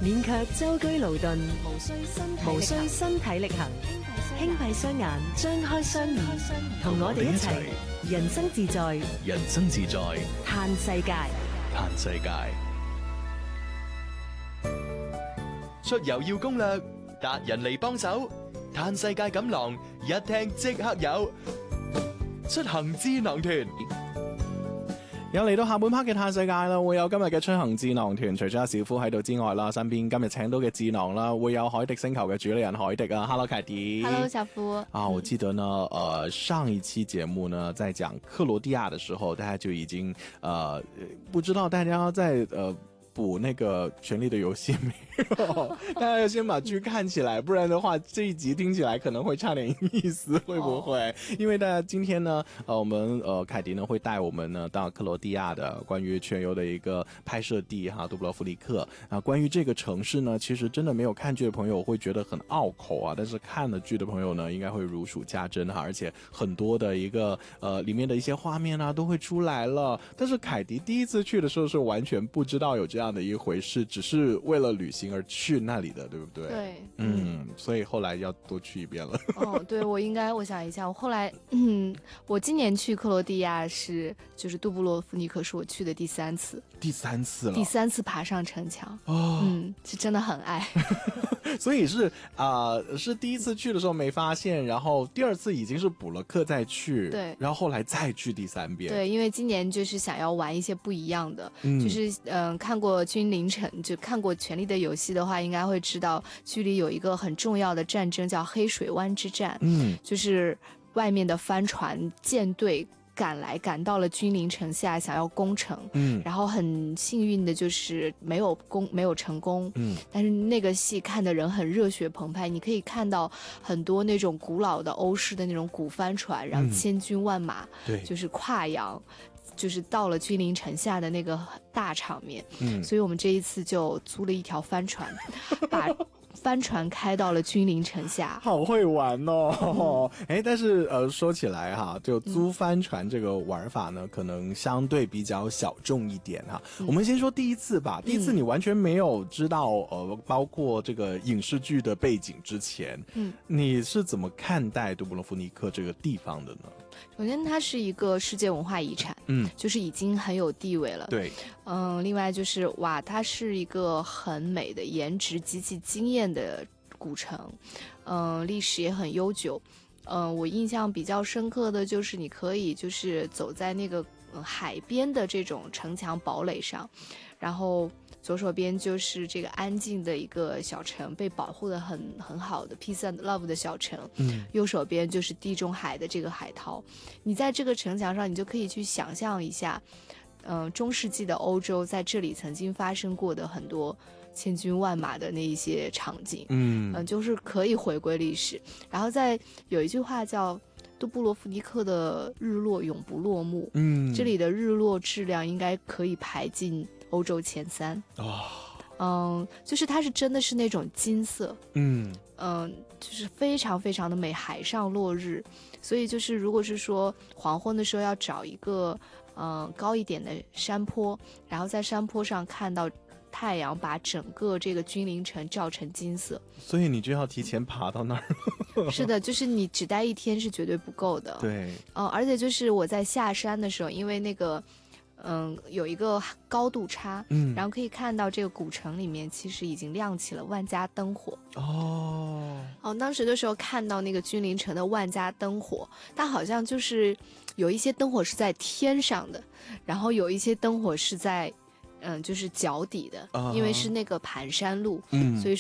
免卻舟車勞頓，無需身體力行，輕閉雙眼，張開雙耳，同我哋一齊人生自在， 人生自在， 嘆世界， 嘆世界。出遊要攻略，達人嚟幫手，嘆世界錦囊，一聽即刻有。出行智囊團。 有嚟到下半 part 嘅嘆世界啦，會有今日嘅出行智囊團，除咗阿小夫喺度之外啦，身邊今日請到嘅智囊啦，會有海迪星球嘅主理人海迪啊 ，Hello 凱迪 ，Hello 小夫啊，我記得呢，上一期節目呢，在講克羅地亞的時候，大家就已經不知道大家在補那個權力的遊戲沒有？大家要先把劇看起來，不然的話這一集聽起來可能會差點意思，會不會？因為大家今天呢，我們凱迪呢會帶我們呢到克羅地亞的關於全遊的一個拍攝地哈，杜布羅夫尼克啊。關於這個城市呢，其實真的沒有看劇的朋友會覺得很拗口啊，但是看了劇的朋友呢，應該會如數家珍哈，而且很多的一個裡面的一些畫面啊都會出來了。但是凱迪第一次去的時候是完全不知道有這樣的一回事，只是為了旅行而去那裡的，對不對？ 對， 所以後來要多去一遍了。 哦，對，我想一下，我後來，我今年去克羅地亞就是杜布羅夫尼克是我去的第三次爬上城牆，是真的很愛。 所以是第一次去的時候沒發現，然後第二次已經是補了課再去， 對， 然後後來再去第三遍。 對，因為今年就是想要玩一些不一樣的，就是看過君臨城，就看過權力的遊戲的話，應該會知道劇裡有一個很重要的戰爭叫黑水灣之戰，就是外面的帆船艦隊趕到了君臨城下，想要攻城，然後很幸運的就是沒有成功，但是那個戲看的人很熱血澎湃，你可以看到很多那種古老的歐式的那種古帆船，然後千軍萬馬，就是跨洋，就是到了君臨城下的那個大場面，所以我們這一次就租了一條帆船，把帆船開到了君臨城下， 好會玩哦！但是說起來哈，就租帆船這個玩法呢，可能相對比較小眾一點哈。我們先說第一次吧。第一次你完全沒有知道包括這個影視劇的背景之前，你是怎麼看待杜布羅夫尼克這個地方的呢？ 首先，它是一個世界文化遺產，就是已經很有地位了。 對， 另外就是它是一個很美的顏值極其驚豔的古城，歷史也很悠久。我印象比較深刻的就是你可以就是走在那個海邊的這種城牆堡壘上，然後左手邊就是這個安靜的一個小城，被保護得很好的 Peace and Love 的小城，右手邊就是地中海的這個海濤。你在這個城牆上，你就可以去想象一下，中世紀的歐洲在這裡曾經發生過的很多千軍萬馬的那一些場景，就是可以回歸歷史。然後有一句話叫杜布羅夫尼克的日落永不落幕，這裡的日落質量應該可以排進歐洲前3。就是它是真的是那種金色，就是非常非常的美，海上落日。所以就是如果是說黃昏的時候要找一個高一點的山坡，然後在山坡上看到太陽把整個這個君臨城照成金色， 所以你就要提前爬到那兒。 是的，就是你只待1天是絕對不夠的。 對， 而且就是我在下山的時候，因為那個有一個高度差，然後可以看到這個古城裡面其實已經亮起了萬家燈火。當時的時候看到那個君臨城的萬家燈火，它好像就是有一些燈火是在天上的，然後有一些燈火是在就是腳底的，因為是那個盤山路，所以